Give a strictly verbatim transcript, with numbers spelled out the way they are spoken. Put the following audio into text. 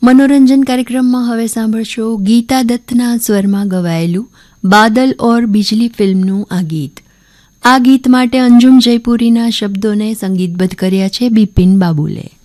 મનોરંજન કાર્યક્રમમાં હવે સાંભળશો ગીતા દત્તના સ્વરમાં ગવાયેલું બાદલ ઓર બિજલી ફિલ્મનું આ ગીત. આ ગીત માટે અંજુમ જયપુરીના શબ્દોને સંગીતબદ્ધ કર્યા છે બિપિન બાબુલે.